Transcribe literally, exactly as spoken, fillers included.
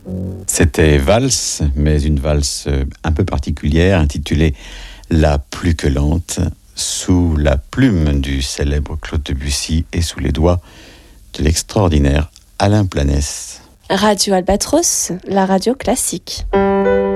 C'était Valse, mais une valse un peu particulière, intitulée La plus que lente, sous la plume du célèbre Claude Debussy et sous les doigts de l'extraordinaire Alain Planès. Radio Albatros, la radio classique.